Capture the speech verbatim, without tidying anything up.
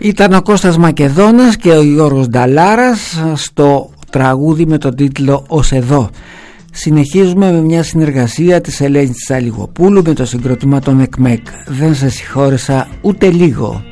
Ήταν ο Κώστας Μακεδόνας και ο Γιώργος Νταλάρας στο τραγούδι με τον τίτλο «Ως εδώ». Συνεχίζουμε με μια συνεργασία της Ελένης Τσαλιγοπούλου με το συγκρότημα των ΕΚΜΕΚ. Δεν σε συγχώρεσα ούτε λίγο.